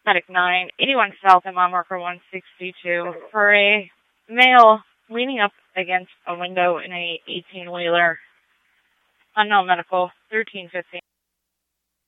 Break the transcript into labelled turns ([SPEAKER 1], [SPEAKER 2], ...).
[SPEAKER 1] Medic 9, 81 South and mile marker 162 for a male leaning up against a window in a 18-wheeler. Unknown medical, 1315.